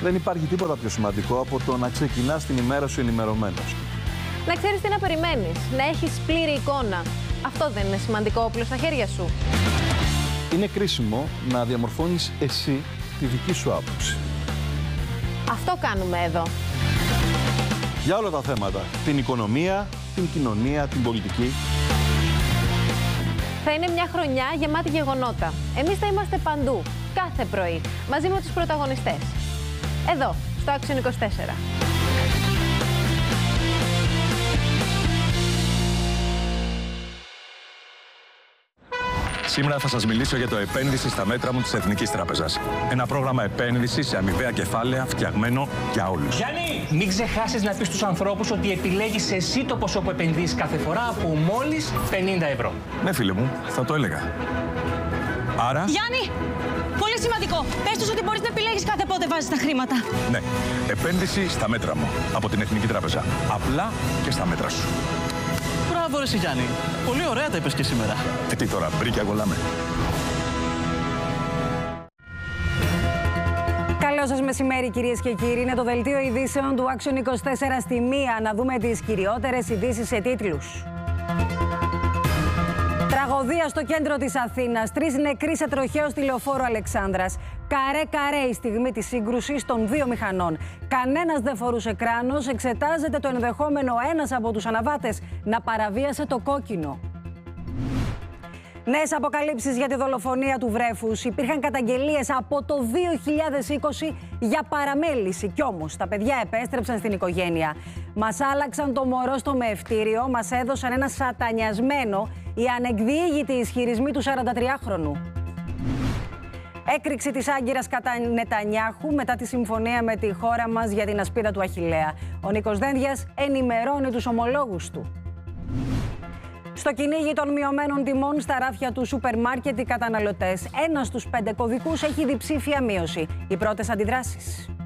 Δεν υπάρχει τίποτα πιο σημαντικό από το να ξεκινάς την ημέρα σου ενημερωμένος. Να ξέρεις τι να περιμένεις, να έχεις πλήρη εικόνα. Αυτό δεν είναι σημαντικό όπλο στα χέρια σου? Είναι κρίσιμο να διαμορφώνεις εσύ τη δική σου άποψη. Αυτό κάνουμε εδώ. Για όλα τα θέματα. Την οικονομία, την κοινωνία, την πολιτική. Θα είναι μια χρονιά γεμάτη γεγονότα. Εμείς θα είμαστε παντού, κάθε πρωί, μαζί με τους πρωταγωνιστές. Εδώ, στο Action 24. Σήμερα θα σας μιλήσω για το επένδυση στα μέτρα μου της Εθνικής Τράπεζας. Ένα πρόγραμμα επένδυσης σε αμοιβαία κεφάλαια φτιαγμένο για όλους. Γιάννη, μην ξεχάσεις να πεις στους ανθρώπους ότι επιλέγεις εσύ το ποσό που επενδύεις κάθε φορά από μόλις 50 ευρώ. Ναι, φίλε μου, θα το έλεγα. Άρα... Γιάννη, πολύ σημαντικό. Πες τους ότι μπορείς να επιλέγεις κάθε πότε βάζεις τα χρήματα. Ναι, επένδυση στα μέτρα μου από την Εθνική Τράπεζα. Απλά και στα μέτρα σου. Μπράβο, ρε Γιάννη. Πολύ ωραία τα είπες και σήμερα. Τι τώρα, μπρίκια κολλάμε. Καλό σας μεσημέρι, κυρίες και κύριοι. Είναι το δελτίο ειδήσεων του Action 24 στη 1. Να δούμε τις κυριότερες ειδήσεις σε τίτλους. Τραγωδία στο κέντρο της Αθήνας. 3 νεκροί σε τροχαίο στη λεωφόρο Αλεξάνδρας. Καρέ-καρέ η στιγμή της σύγκρουσης των 2 μηχανών. Κανένας δεν φορούσε κράνος. Εξετάζεται το ενδεχόμενο ένας από τους αναβάτες να παραβίασε το κόκκινο. Νέες αποκαλύψεις για τη δολοφονία του βρέφους. Υπήρχαν καταγγελίες από το 2020 για παραμέληση. Κι όμως τα παιδιά επέστρεψαν στην οικογένεια. Μας άλλαξαν το μωρό στο μεευτήριο, μας έδωσαν ένα σατανιασμένο, οι ανεκδιήγητοι ισχυρισμοί του 43χρονου. Έκρηξη της Άγκυρας κατά Νετανιάχου μετά τη συμφωνία με τη χώρα μας για την ασπίδα του Αχιλλέα. Ο Νίκος Δένδιας ενημερώνει τους ομολόγους του. Στο κυνήγι των μειωμένων τιμών στα ράφια του σούπερ μάρκετ οι καταναλωτές. 1 στους 5 κωδικούς έχει διψήφια μείωση. Οι πρώτες αντιδράσεις.